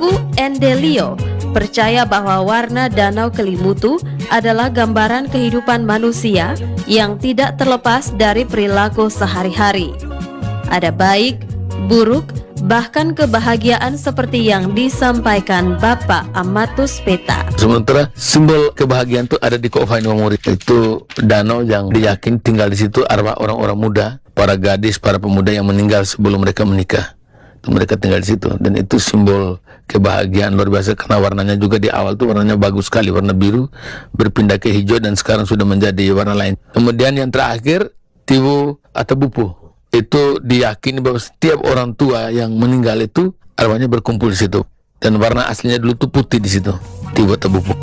Suku Endelio percaya bahwa warna Danau Kelimutu adalah gambaran kehidupan manusia yang tidak terlepas dari perilaku sehari-hari. Ada baik, buruk, bahkan kebahagiaan seperti yang disampaikan Bapak Amatus Peta. Sementara simbol kebahagiaan itu ada di Ko'ofain Wamuri, itu danau yang diyakini tinggal di situ arwah orang-orang muda, para gadis, para pemuda yang meninggal sebelum mereka menikah. Mereka tinggal di situ, dan itu simbol kebahagiaan luar biasa karena warnanya juga di awal tuh warnanya bagus sekali, warna biru berpindah ke hijau dan sekarang sudah menjadi warna lain. Kemudian yang terakhir Tiwu atau Bupu, itu diyakini bahwa setiap orang tua yang meninggal itu arwahnya berkumpul di situ, dan warna aslinya dulu tuh putih di situ, Tiwu atau Bupu.